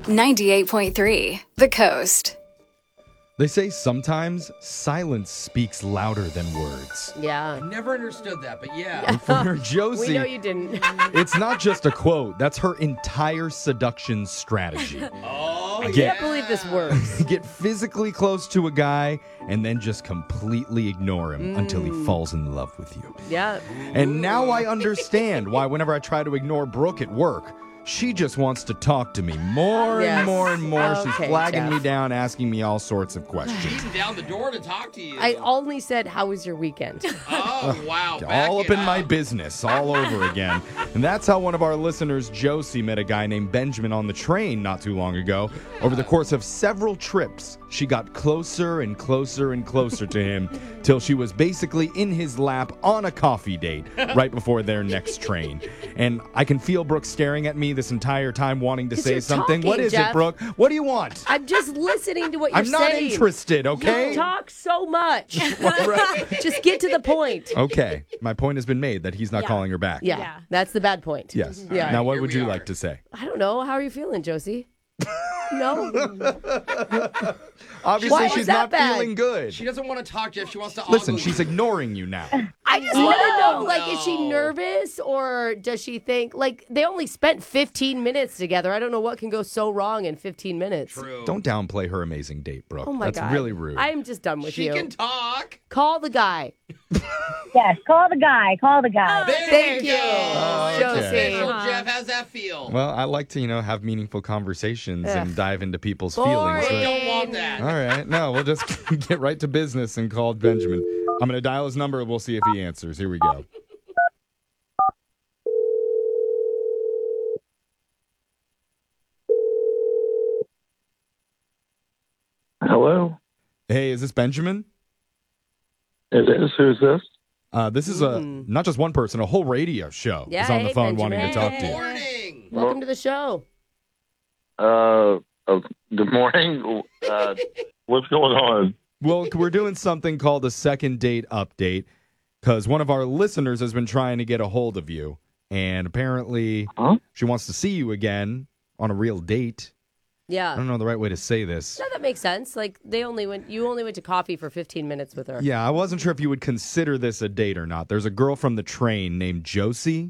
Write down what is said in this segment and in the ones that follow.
98.3 The Coast. They say sometimes silence speaks louder than words. Yeah. I never understood that, but yeah. And for Josie, We know you didn't. it's not just a quote. That's her entire seduction strategy. Oh, I can't believe this works. Get physically close to a guy and then just completely ignore him until he falls in love with you. Yeah. And now I understand why whenever I try to ignore Brooke at work, she just wants to talk to me more Yes. and more and more. She's Okay, flagging Jeff. me down, asking me all sorts of questions. Beating down the door to talk to you. I only said, how was your weekend? Oh, wow. Back All up it in my business, all over again. And that's how one of our listeners, Josie, met a guy named Benjamin on the train not too long ago. Over the course of several trips, she got closer and closer and closer to him till she was basically in his lap on a coffee date right before their next train. And I can feel Brooke staring at me this entire time wanting to 'Cause say you're something. talking, What is Jeff. it, Brooke? What do you want? I'm just listening to what you're I'm not saying. interested, okay? You talk so much. Right. Just get to the point. Okay, my point has been made that he's not calling her back. Yeah, that's the bad point. Yes. Yeah. Now, what Here would we you are. like to say? I don't know. How are you feeling, Josie? No. Obviously, Why was she's that not bad? feeling good. She doesn't want to talk, Jeff. She wants to Listen, ogle she's you. ignoring you now. I just want to know, Oh, like, is she no. nervous or does she think, like, they only spent 15 minutes together. I don't know what can go so wrong in 15 minutes. True. Don't downplay her amazing date, Brooke. Oh, my That's God. really rude. I'm just done with She you. can talk. Call the guy. Yes, call the guy. Call the guy. Thank you, Oh, Josie. okay. Official, Jeff, how's that feel? Well, I like to, have meaningful conversations Ugh. and dive into people's Boring. feelings. I but- don't want that. All right. No, we'll just get right to business and call Benjamin. I'm going to dial his number and we'll see if he answers. Here we go. Hello, Hey, is this Benjamin? it is. Who's this? This is not just one person, a whole radio show Yeah, is on the hey, phone Benjamin. wanting to talk to Good you. morning. Welcome to the show. Good morning. What's going on? Well, we're doing something called a second date update because one of our listeners has been trying to get a hold of you, and apparently Huh? she wants to see you again on a real date. I Yeah. don't know the right way to say this. No, that makes sense. Like, you only went to coffee for 15 minutes with her. Yeah, I wasn't sure if you would consider this a date or not. There's a girl from the train named Josie.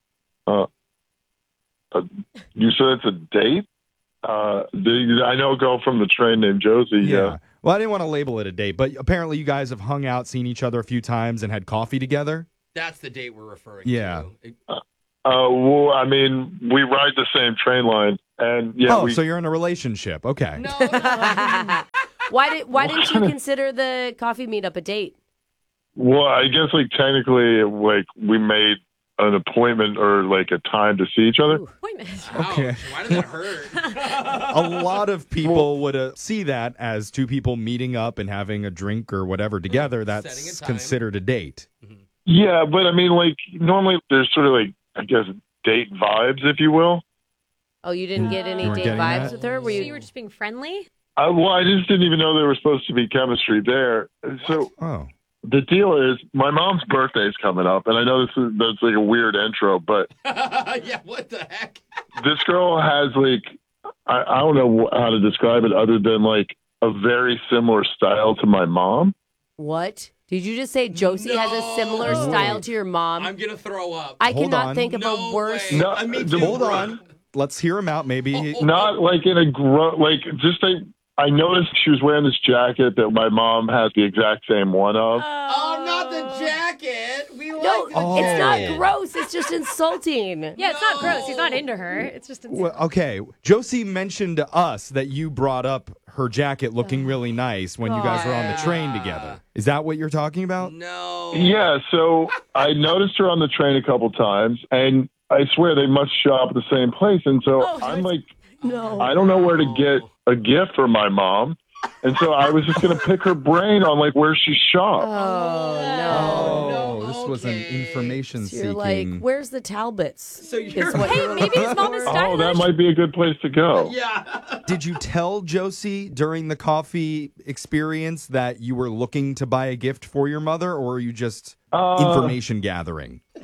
You said it's a date? I know a girl from the train named Josie. Yeah. Well, I didn't want to label it a date, but apparently you guys have hung out, seen each other a few times, and had coffee together. That's the date we're referring Yeah. to. Well, I mean, we ride the same train line, and So you're in a relationship. Okay. No. Why didn't you consider the coffee meetup a date? Well, I guess technically, we made an appointment or a time to see each other. Okay. Ouch, why does that hurt? A lot of people would see that as two people meeting up and having a drink or whatever together. Setting a That's time. considered a date. Yeah, but I mean, normally there's sort of I guess date vibes, if you will. Oh, you didn't get any You weren't date getting vibes that? with her? So you were just being friendly? Well, I just didn't even know there was supposed to be chemistry there. So Oh. the deal is, my mom's birthday is coming up, and I know that's a weird intro, but Yeah, what the heck? this girl has I don't know how to describe it other than a very similar style to my mom. What? Did you just say Josie has a similar No. style to your mom? I'm going to throw up. I Hold cannot on. think of No a worse. way. No, Me the- too, Hold bro. on. Let's hear him out. Maybe. Not in a I noticed she was wearing this jacket that my mom has the exact same one of. Oh, not the jacket. We like No, the it's jacket. not gross. It's just insulting. Yeah, it's not gross. He's not into her. It's just Well, okay. Josie mentioned to us that you brought up her jacket looking really nice when you guys were on the train together. Is that what you're talking about? No. Yeah, so I noticed her on the train a couple times, and I swear they must shop at the same place. And so I'm No. I don't know where to get a gift for my mom. And so I was just going to pick her brain on where she shopped. Oh, no. This was an okay. information So you're seeking. like, where's the Talbots? So you're Is what Hey, you're maybe his mom is Oh, stylish. that might be a good place to go. Yeah. Did you tell Josie during the coffee experience that you were looking to buy a gift for your mother, or were you just information gathering?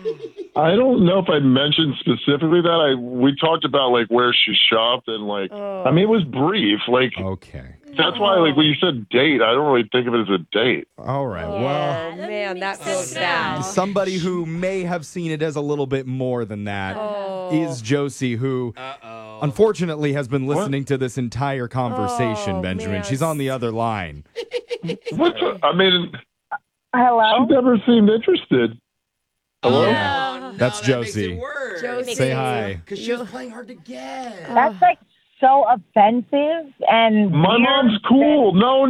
I don't know if I mentioned specifically that. We talked about like where she shopped and like I mean it was brief. Like Okay. that's why like when you said date, I don't really think of it as a date. All right. Well, Oh, man, that makes feels sense bad. now. somebody who may have seen it as a little bit more than that is Josie, who unfortunately has been listening to this entire conversation, Oh, Benjamin. man. She's on the other line. I mean, Hello? she never seemed interested. Hello? No, That's that Josie. Makes it worse. Josie. Say hi. Because she was playing hard to get. That's like so offensive and My weird. mom's cool. No.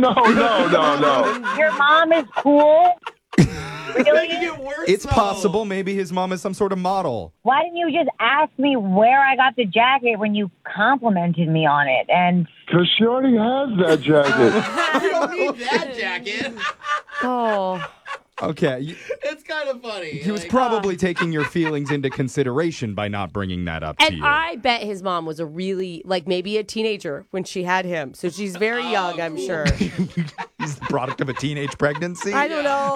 Your mom is cool? Making Really? it worse, It's though. possible. Maybe his mom is some sort of model. Why didn't you just ask me where I got the jacket when you complimented me on it? And Because she already has that jacket. You don't need that jacket. Oh, Okay. It's kind of funny. He was probably taking your feelings into consideration by not bringing that up to and you. I bet his mom was a really, like, maybe a teenager when she had him. So she's very young, I'm sure. He's the product of a teenage pregnancy. I don't know.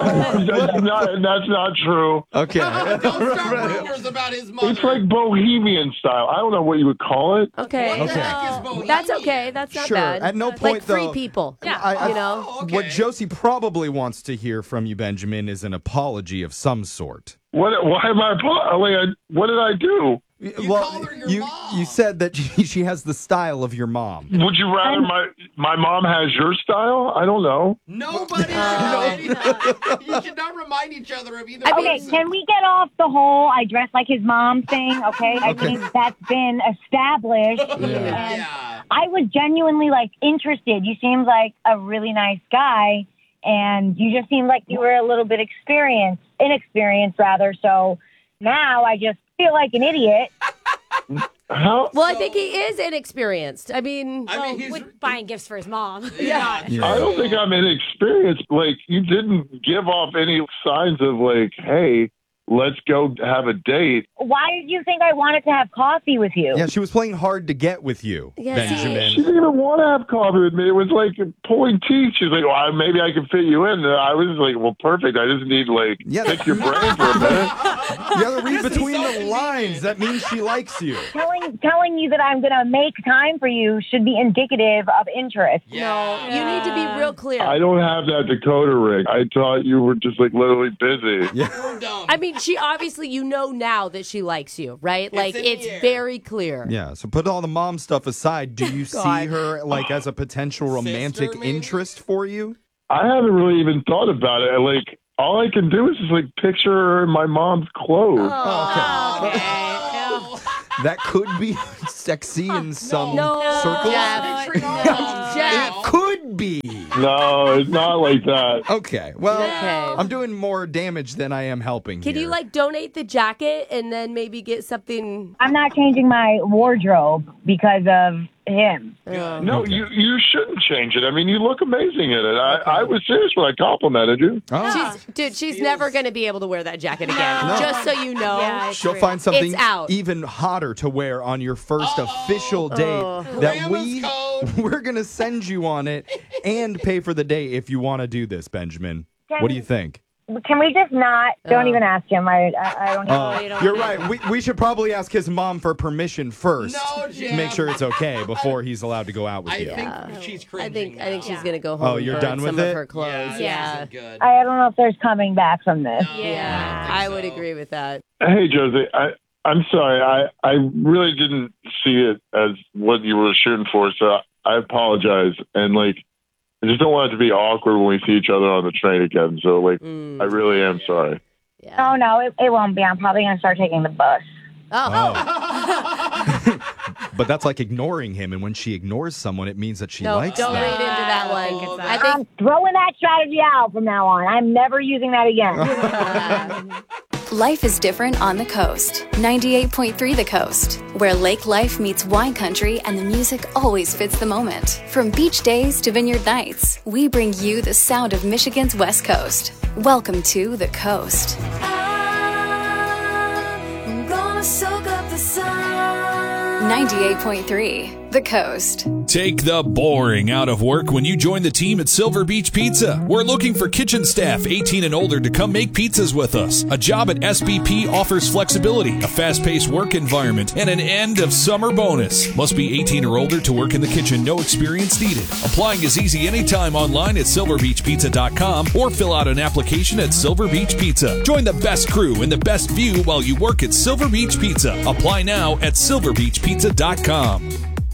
That's not true. Okay. Don't start rumors about his mother. It's like bohemian style. I don't know what you would call it. Okay. What the Okay. heck is bohemian? That's okay. That's not Sure. bad. At no point, like free though, people. I- you know? Oh, okay. What Josie probably wants to hear from you, Benjamin, is an apology of some sort. Why am I? What did I do? You called her your you mom. you said that she has the style of your mom. Would you rather my mom has your style? I don't know. Nobody should You should not remind each other of either okay, person. can we get off the whole I dress like his mom thing? Okay, I think that's been established. And Yeah. I was genuinely like interested. You seemed like a really nice guy, and you just seemed like you were a little bit inexperienced rather. So now I just feel like an idiot. How? Well, I think he is inexperienced. I mean, I mean, he's... With buying gifts for his mom. Yeah. I don't think I'm inexperienced. Like, you didn't give off any signs of like, hey, let's go have a date. Why did you think I wanted to have coffee with you? Yeah, she was playing hard to get with you, Yeah, see- Benjamin. She didn't even want to have coffee with me. It was like pulling teeth. She's like, well, maybe I can fit you in. And I was like, well, perfect. I just need like pick your brain for a minute. You gotta read This is between so the lines. That means she likes you. Telling you that I'm going to make time for you should be indicative of interest. Yeah. you need to be real clear. I don't have that decoder ring. I thought you were just like literally busy. You're dumb. I mean, she obviously, you know now that she likes you, right? Like, in the it's air. very clear. Yeah, so put all the mom stuff aside. Do you see God. her like as a potential romantic Sister, maybe? interest for you? I haven't really even thought about it. Like, all I can do is just like picture her in my mom's clothes. Oh. That could be sexy in some No, circles. Jeff. Picturing our moms Jeff. now. It could be. No, it's not like that. Okay, well, Okay. I'm doing more damage than I am helping Can here. you, like, donate the jacket and then maybe get something? I'm not changing my wardrobe because of him. No, you shouldn't change it. I mean, you look amazing in it. I was serious when I complimented you. Oh, She's never going to be able to wear that jacket again. No. Just so you know. Yeah, it's she'll true. find something It's out. even hotter to wear on your first official date that Grandma's code. we're going to send you on it and pay for the date if you want to do this, Benjamin. What do you think? Can we just not? Don't even ask him. I don't know. you don't You're want right. We should probably ask his mom for permission first. No, to Jeff. make sure it's okay before he's allowed to go out with I you. think she's I cringing think she's now. going to go home. Oh, and you're burn done with some it? of her clothes. Yeah. This isn't good. I don't know if there's coming back from this. Yeah. I would agree with that. Hey, Josie, I'm sorry. I really didn't see it as what you were shooting for, so I apologize. And, like, I just don't want it to be awkward when we see each other on the train again. So, like, I really am sorry. Yeah. Oh, no, it won't be. I'm probably going to start taking the bus. But that's like ignoring him, and when she ignores someone, it means that she No, likes don't them. read into that I think one. it's I that. I'm throwing that strategy out from now on. I'm never using that again. Life is different on the coast. 98.3 The Coast, where lake life meets wine country and the music always fits the moment. From beach days to vineyard nights, we bring you the sound of Michigan's West Coast. Welcome to The Coast. I'm gonna soak up the sun. 98.3 the Coast. Take the boring out of work when you join the team at Silver Beach Pizza. We're looking for kitchen staff 18 and older to come make pizzas with us. A job at SBP offers flexibility, a fast-paced work environment, and an end-of-summer bonus. Must be 18 or older to work in the kitchen. No experience needed. Applying is easy anytime online at silverbeachpizza.com or fill out an application at Silver Beach Pizza. Join the best crew and the best view while you work at Silver Beach Pizza. Apply now at silverbeachpizza.com.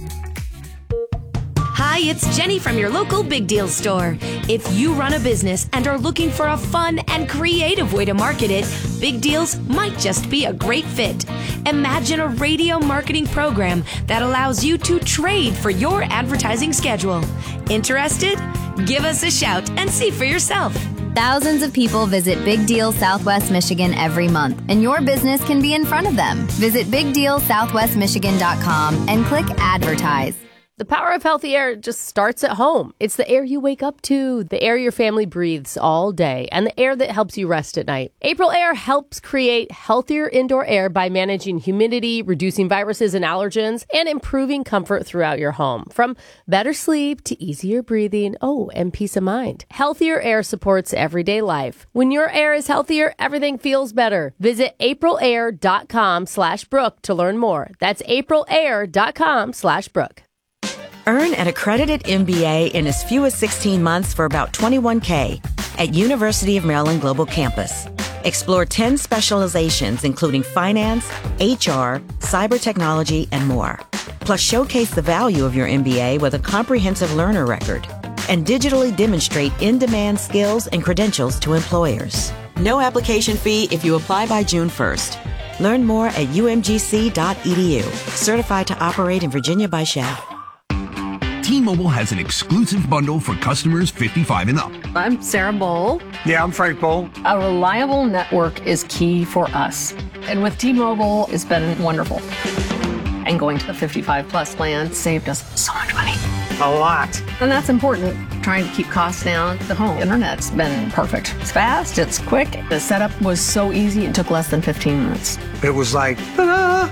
Hi, it's Jenny from your local Big Deal store. If you run a business and are looking for a fun and creative way to market it, Big Deals might just be a great fit. Imagine a radio marketing program that allows you to trade for your advertising schedule. Interested? Give us a shout and see for yourself. Thousands of people visit Big Deal Southwest Michigan every month, and your business can be in front of them. Visit BigDealSouthwestMichigan.com and click Advertise. The power of healthy air just starts at home. It's the air you wake up to, the air your family breathes all day, and the air that helps you rest at night. April Air helps create healthier indoor air by managing humidity, reducing viruses and allergens, and improving comfort throughout your home. From better sleep to easier breathing, and peace of mind. Healthier air supports everyday life. When your air is healthier, everything feels better. Visit aprilair.com/Brooke to learn more. That's aprilair.com/Brooke. Earn an accredited MBA in as few as 16 months for about $21K at University of Maryland Global Campus. Explore 10 specializations, including finance, HR, cyber technology, and more. Plus, showcase the value of your MBA with a comprehensive learner record and digitally demonstrate in-demand skills and credentials to employers. No application fee if you apply by June 1st. Learn more at umgc.edu. Certified to operate in Virginia by SHAP. T-Mobile has an exclusive bundle for customers 55 and up. I'm Sarah Bowl. Yeah, I'm Frank Bowl. A reliable network is key for us. And with T-Mobile, it's been wonderful. And going to the 55 plus plan saved us so much money. A lot. And that's important. Trying to keep costs down. The home internet's been perfect. It's fast, it's quick. The setup was so easy, it took less than 15 minutes. It was like, ta-da!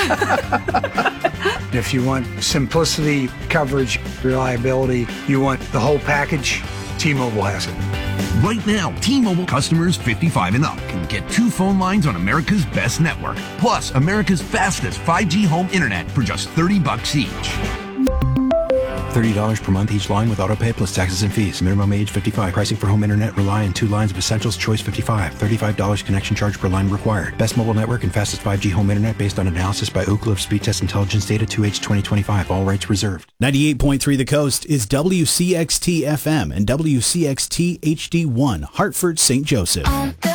If you want simplicity, coverage, reliability, you want the whole package, T-Mobile has it. Right now, T-Mobile customers 55 and up can get 2 phone lines on America's best network, plus America's fastest 5G home internet for just $30 each. $30 per month each line with autopay plus taxes and fees. Minimum age 55. Pricing for home internet rely on 2 lines of Essentials Choice 55. $35 connection charge per line required. Best mobile network and fastest 5G home internet based on analysis by Ookla of Speed Test Intelligence Data 2H 2025. All rights reserved. 98.3 The Coast is WCXT FM and WCXT HD1 Hartford St. Joseph.